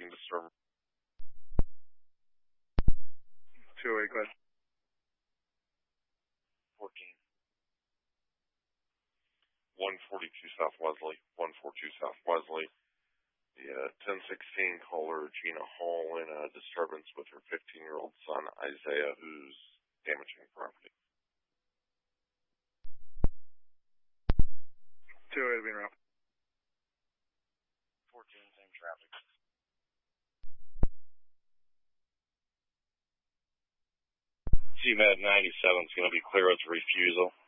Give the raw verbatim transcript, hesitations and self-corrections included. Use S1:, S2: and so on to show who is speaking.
S1: fourteen disturb.
S2: two oh eight, go ahead.
S1: fourteen. one forty-two South Wesley, one forty-two South Wesley. The uh, ten sixteen caller, Gina Hall, in a disturbance with her fifteen-year-old son, Isaiah, who's damaging property.
S2: two oh eight, being around.
S1: fourteen, same traffic. C M A D ninety-seven is going to be clear as a refusal.